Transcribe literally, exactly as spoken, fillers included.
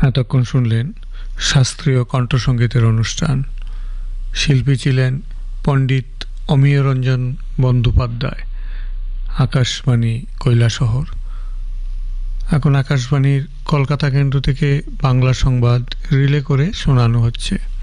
এতক্ষণ শুনলেন শাস্ত্রীয় কণ্ঠসঙ্গীতের অনুষ্ঠান। শিল্পী ছিলেন পণ্ডিত অমিয় রঞ্জন বন্দ্যোপাধ্যায়। আকাশবাণী কৈলাসহর। এখন আকাশবাণীর কলকাতা কেন্দ্র থেকে বাংলা সংবাদ রিলে করে শোনানো হচ্ছে।